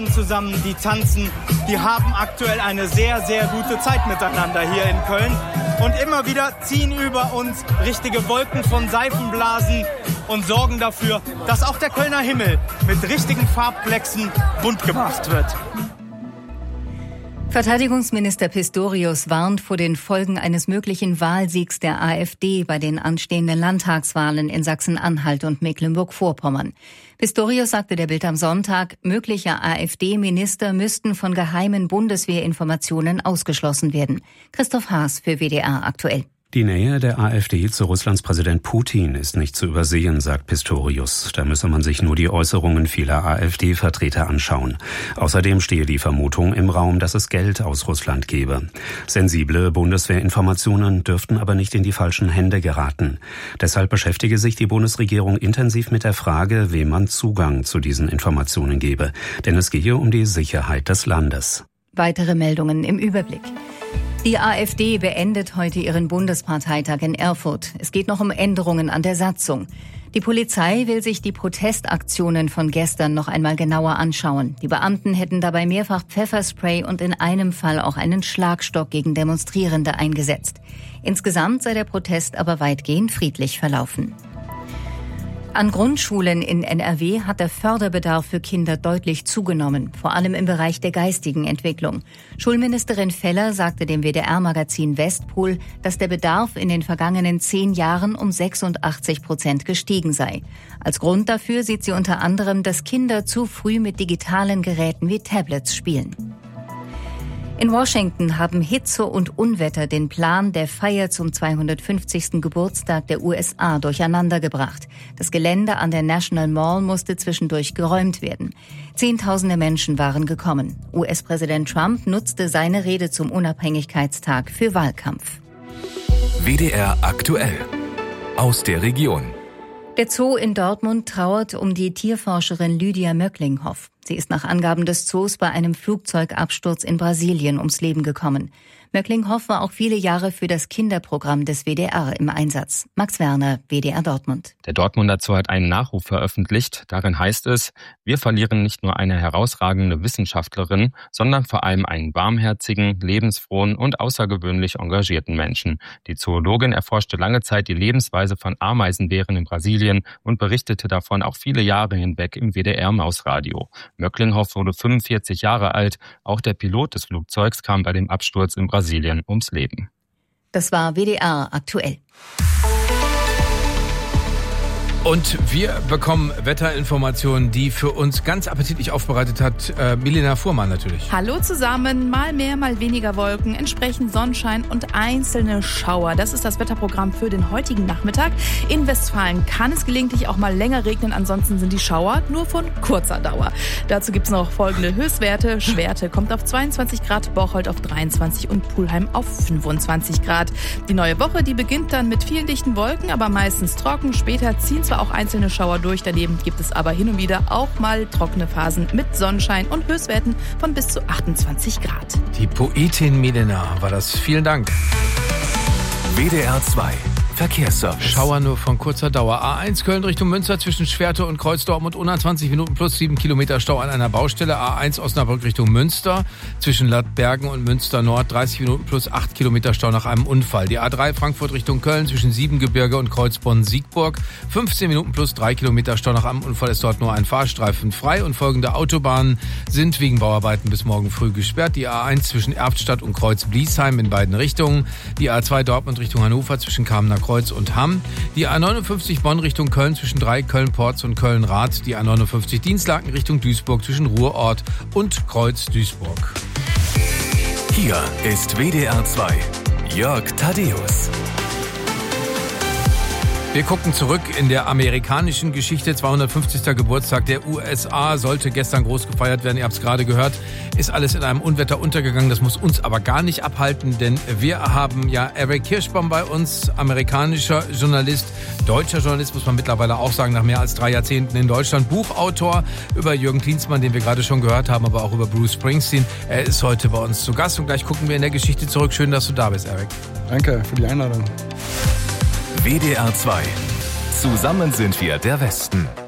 zusammen, die tanzen, die haben aktuell eine sehr, sehr gute Zeit miteinander hier in Köln. Und immer wieder ziehen über uns richtige Wolken von Seifenblasen und sorgen dafür, dass auch der Kölner Himmel mit richtigen Farbplexiken bunt gemacht wird. Verteidigungsminister Pistorius warnt vor den Folgen eines möglichen Wahlsiegs der AfD bei den anstehenden Landtagswahlen in Sachsen-Anhalt und Mecklenburg-Vorpommern. Pistorius sagte der Bild am Sonntag, mögliche AfD-Minister müssten von geheimen Bundeswehrinformationen ausgeschlossen werden. Christoph Haas für WDR aktuell. Die Nähe der AfD zu Russlands Präsident Putin ist nicht zu übersehen, sagt Pistorius. Da müsse man sich nur die Äußerungen vieler AfD-Vertreter anschauen. Außerdem stehe die Vermutung im Raum, dass es Geld aus Russland gebe. Sensible Bundeswehrinformationen dürften aber nicht in die falschen Hände geraten. Deshalb beschäftige sich die Bundesregierung intensiv mit der Frage, wem man Zugang zu diesen Informationen gebe. Denn es gehe um die Sicherheit des Landes. Weitere Meldungen im Überblick. Die AfD beendet heute ihren Bundesparteitag in Erfurt. Es geht noch um Änderungen an der Satzung. Die Polizei will sich die Protestaktionen von gestern noch einmal genauer anschauen. Die Beamten hätten dabei mehrfach Pfefferspray und in einem Fall auch einen Schlagstock gegen Demonstrierende eingesetzt. Insgesamt sei der Protest aber weitgehend friedlich verlaufen. An Grundschulen in NRW hat der Förderbedarf für Kinder deutlich zugenommen, vor allem im Bereich der geistigen Entwicklung. Schulministerin Feller sagte dem WDR-Magazin Westpol, dass der Bedarf in den vergangenen 10 Jahren um 86% gestiegen sei. Als Grund dafür sieht sie unter anderem, dass Kinder zu früh mit digitalen Geräten wie Tablets spielen. In Washington haben Hitze und Unwetter den Plan der Feier zum 250. Geburtstag der USA durcheinandergebracht. Das Gelände an der National Mall musste zwischendurch geräumt werden. Zehntausende Menschen waren gekommen. US-Präsident Trump nutzte seine Rede zum Unabhängigkeitstag für Wahlkampf. WDR aktuell. Aus der Region. Der Zoo in Dortmund trauert um die Tierforscherin Lydia Möcklinghoff. Sie ist nach Angaben des Zoos bei einem Flugzeugabsturz in Brasilien ums Leben gekommen. Möcklinghoff war auch viele Jahre für das Kinderprogramm des WDR im Einsatz. Max Werner, WDR Dortmund. Der Dortmunder Zoo hat einen Nachruf veröffentlicht. Darin heißt es, wir verlieren nicht nur eine herausragende Wissenschaftlerin, sondern vor allem einen barmherzigen, lebensfrohen und außergewöhnlich engagierten Menschen. Die Zoologin erforschte lange Zeit die Lebensweise von Ameisenbären in Brasilien und berichtete davon auch viele Jahre hinweg im WDR-Mausradio. Möcklinghoff wurde 45 Jahre alt. Auch der Pilot des Flugzeugs kam bei dem Absturz in Brasilien ums Leben. Das war WDR aktuell. Und wir bekommen Wetterinformationen, die für uns ganz appetitlich aufbereitet hat Milena Fuhrmann natürlich. Hallo zusammen, mal mehr, mal weniger Wolken, entsprechend Sonnenschein und einzelne Schauer. Das ist das Wetterprogramm für den heutigen Nachmittag. In Westfalen kann es gelegentlich auch mal länger regnen, ansonsten sind die Schauer nur von kurzer Dauer. Dazu gibt's noch folgende Höchstwerte. Schwerte kommt auf 22 Grad, Bocholt auf 23 und Pulheim auf 25 Grad. Die neue Woche, die beginnt dann mit vielen dichten Wolken, aber meistens trocken. Später ziehen zwar auch einzelne Schauer durch, daneben gibt es aber hin und wieder auch mal trockene Phasen mit Sonnenschein und Höchstwerten von bis zu 28 Grad. Die Poetin Milena war das. Vielen Dank. WDR 2 Verkehrsservice. Schauer nur von kurzer Dauer. A1 Köln Richtung Münster zwischen Schwerte und Kreuzdortmund unter 20 Minuten plus 7 Kilometer Stau an einer Baustelle. A1 Osnabrück Richtung Münster zwischen Lattbergen und Münster Nord 30 Minuten plus 8 Kilometer Stau nach einem Unfall. Die A3 Frankfurt Richtung Köln zwischen Siebengebirge und Kreuzbronn-Siegburg 15 Minuten plus 3 Kilometer Stau nach einem Unfall, ist dort nur ein Fahrstreifen frei und folgende Autobahnen sind wegen Bauarbeiten bis morgen früh gesperrt. Die A1 zwischen Erftstadt und Kreuz-Bliesheim in beiden Richtungen. Die A2 Dortmund Richtung Hannover zwischen Kamener Kreuz und Hamm. Die A59 Bonn Richtung Köln zwischen 3 Köln-Porz und Köln-Rath. Die A59 Dienstlaken Richtung Duisburg zwischen Ruhrort und Kreuz-Duisburg. Hier ist WDR 2. Jörg Thaddeus. Wir gucken zurück in der amerikanischen Geschichte. 250. Geburtstag der USA sollte gestern groß gefeiert werden. Ihr habt es gerade gehört. Ist alles in einem Unwetter untergegangen. Das muss uns aber gar nicht abhalten, denn wir haben ja Eric Kirschbaum bei uns, amerikanischer Journalist, deutscher Journalist, muss man mittlerweile auch sagen, nach mehr als 3 Jahrzehnten in Deutschland. Buchautor über Jürgen Klinsmann, den wir gerade schon gehört haben, aber auch über Bruce Springsteen. Er ist heute bei uns zu Gast und gleich gucken wir in der Geschichte zurück. Schön, dass du da bist, Eric. Danke für die Einladung. WDR 2. Zusammen sind wir der Westen.